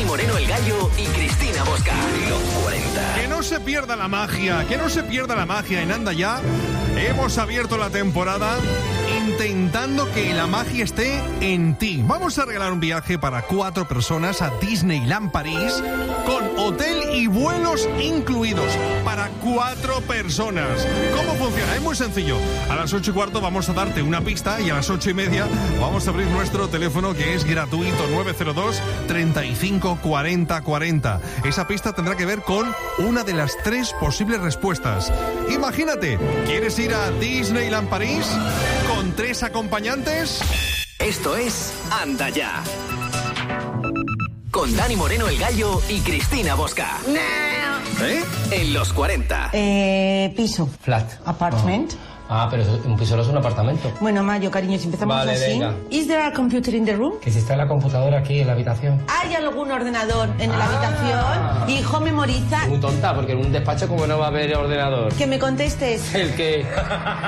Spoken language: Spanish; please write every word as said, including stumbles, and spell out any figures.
Moreno el Gallo y Cristina Bosca. Los cuarenta. Que no se pierda la magia, que no se pierda la magia en Anda Ya. Hemos abierto la temporada intentando que la magia esté en ti. Vamos a regalar un viaje para cuatro personas a Disneyland París con hotel y vuelos incluidos para cuatro personas. ¿Cómo funciona? Es muy sencillo. A las ocho y cuarto vamos a darte una pista y a las ocho y media vamos a abrir nuestro teléfono, que es gratuito, nueve cero dos, treinta y cinco, cuarenta, cuarenta. Esa pista tendrá que ver con una de las tres posibles respuestas. Imagínate, ¿quieres ir a Disneyland París con tres acompañantes? Esto es Anda Ya. Con Dani Moreno el Gallo y Cristina Bosca. ¿Eh? En los cuarenta. Eh, piso. Flat. Apartment. Oh. Ah, pero un piso no es un apartamento. Bueno, Mayo, cariño, si empezamos vale, así. Venga. ¿Is there a computer in the room? Que si está la computadora aquí en la habitación. ¿Hay algún ordenador en ah. la habitación? Hijo, memoriza. Muy tonta, porque en un despacho como no va a haber ordenador. Que me contestes. El que...